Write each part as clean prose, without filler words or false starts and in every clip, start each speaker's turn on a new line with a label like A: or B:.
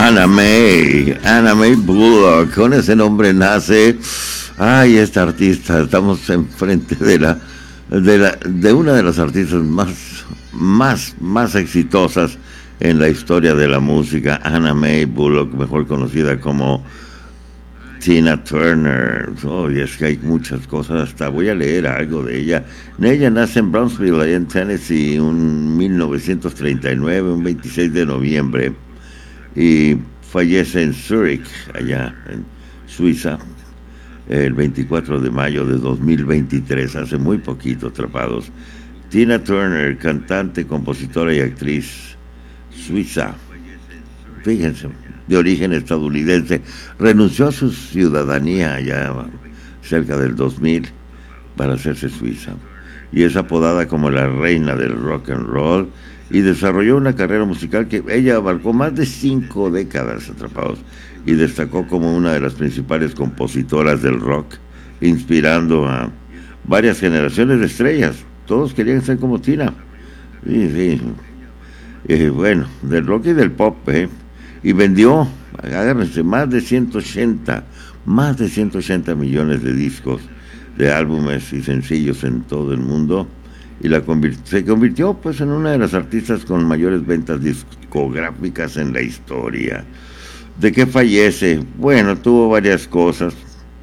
A: Anna Mae Bullock, con ese nombre nace, ay, esta artista, estamos enfrente de una de las artistas más exitosas en la historia de la música, Anna Mae Bullock, mejor conocida como Tina Turner. Oh, y es que hay muchas cosas, hasta voy a leer algo de ella. Ella nace en Brownsville, allá en Tennessee, en 1939, un 26 de noviembre, y fallece en Zurich, allá en Suiza, el 24 de mayo de 2023, hace muy poquito, atrapados. Tina Turner, cantante, compositora y actriz suiza, fíjense, de origen estadounidense, renunció a su ciudadanía allá cerca del 2000 para hacerse suiza, y es apodada como la reina del rock and roll, y desarrolló una carrera musical que ella abarcó más de 5 décadas, atrapados, y destacó como una de las principales compositoras del rock, inspirando a varias generaciones de estrellas. Todos querían ser como Tina. Sí. Bueno, del rock y del pop, y vendió, agárrense, más de 180 millones de discos, de álbumes y sencillos en todo el mundo, y se convirtió pues en una de las artistas con mayores ventas discográficas en la historia. ¿De qué fallece? Bueno, tuvo varias cosas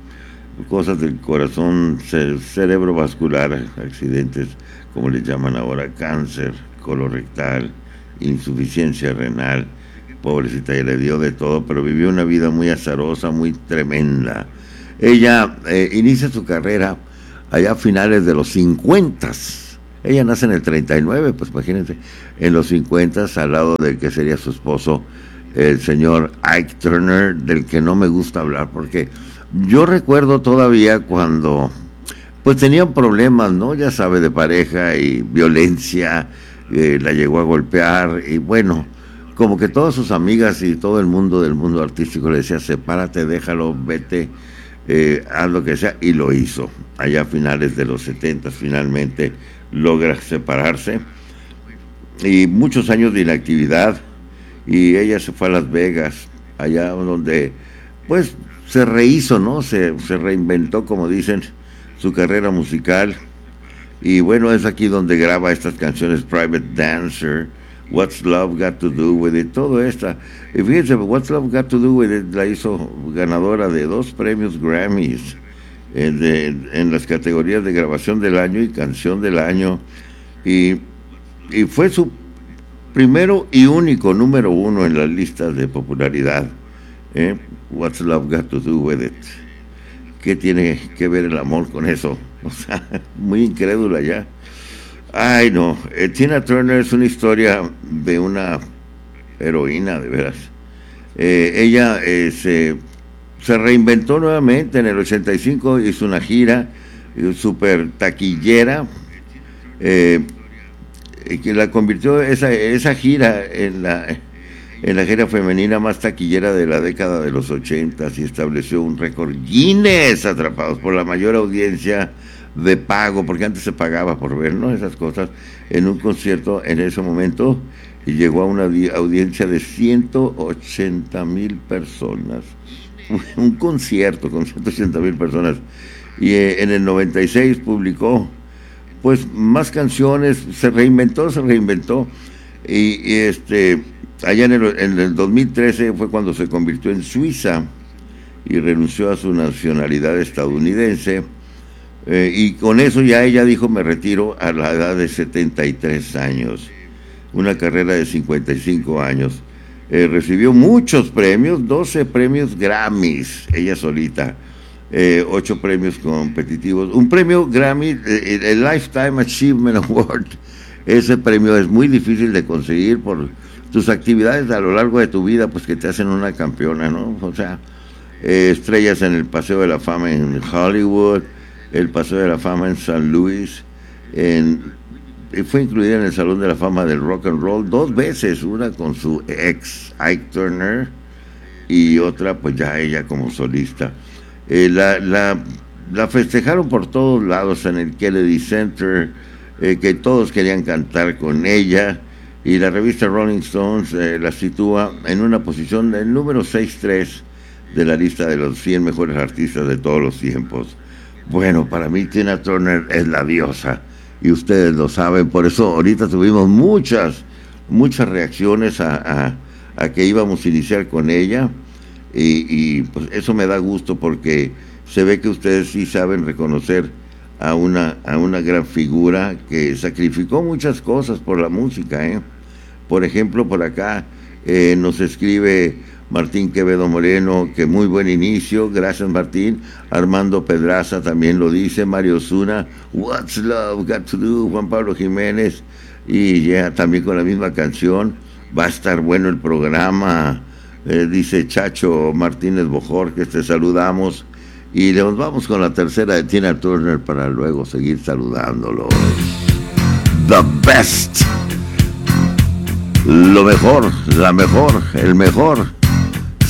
A: del corazón, cerebrovascular, accidentes, como le llaman ahora, cáncer colorectal, insuficiencia renal. Pobrecita, ella le dio de todo, pero vivió una vida muy azarosa, muy tremenda. Ella inicia su carrera allá a finales de los 50. Ella nace en el 39, pues imagínense, en los 50, al lado del que sería su esposo, el señor Ike Turner, del que no me gusta hablar, porque yo recuerdo todavía cuando pues tenían problemas, ¿no? Ya sabe, de pareja y violencia, la llegó a golpear, y bueno, como que todas sus amigas y todo el mundo del mundo artístico le decía: sepárate, déjalo, vete, haz lo que sea, y lo hizo. Allá a finales de los 70 finalmente logra separarse, y muchos años de inactividad, y ella se fue a Las Vegas, allá donde pues se rehizo, ¿no? Se reinventó, como dicen, su carrera musical, y bueno, es aquí donde graba estas canciones: Private Dancer, What's Love Got to Do With It, todo esta. Y fíjense, What's Love Got to Do With It la hizo ganadora de 2 premios Grammys en las categorías de grabación del año y canción del año, y fue su primero y único número 1 en las listas de popularidad. What's Love Got to Do With It. ¿Qué tiene que ver el amor con eso? O sea, muy incrédula ya. Ay, no. Tina Turner es una historia de una heroína, de veras. Ella se reinventó nuevamente en el 85, hizo una gira súper taquillera, que la convirtió esa gira en la gira femenina más taquillera de la década de los 80, y estableció un récord Guinness, atrapados, por la mayor audiencia de pago, porque antes se pagaba por ver, ¿no?, esas cosas, en un concierto en ese momento, y llegó a una audiencia de 180,000 personas. Un concierto con 180,000 personas. Y en el 96 publicó pues más canciones, se reinventó, y allá en el 2013 fue cuando se convirtió en suiza y renunció a su nacionalidad estadounidense, y con eso ya ella dijo: me retiro a la edad de 73 años. Una carrera de 55 años. Recibió muchos premios, 12 premios Grammys, ella solita, 8 premios competitivos, un premio Grammy, el Lifetime Achievement Award. Ese premio es muy difícil de conseguir por tus actividades a lo largo de tu vida, pues que te hacen una campeona, ¿no? O sea, estrellas en el Paseo de la Fama en Hollywood, el Paseo de la Fama en San Luis, fue incluida en el Salón de la Fama del Rock and Roll 2 veces, una con su ex Ike Turner y otra pues ya ella como solista. La festejaron por todos lados en el Kennedy Center, que todos querían cantar con ella, y la revista Rolling Stones la sitúa en una posición del número 63 de la lista de los 100 mejores artistas de todos los tiempos. Bueno, para mí Tina Turner es la diosa y ustedes lo saben, por eso ahorita tuvimos muchas reacciones a que íbamos a iniciar con ella y pues eso me da gusto porque se ve que ustedes sí saben reconocer a una gran figura que sacrificó muchas cosas por la música, ¿eh? Por ejemplo, por acá nos escribe Martín Quevedo Moreno, que muy buen inicio, gracias Martín. Armando Pedraza también lo dice, Mario Osuna, What's Love Got to Do, Juan Pablo Jiménez, y ya también con la misma canción, va a estar bueno el programa, dice Chacho Martínez Bojorquez, te saludamos, y nos vamos con la tercera de Tina Turner para luego seguir saludándolos. The best, lo mejor, la mejor, el mejor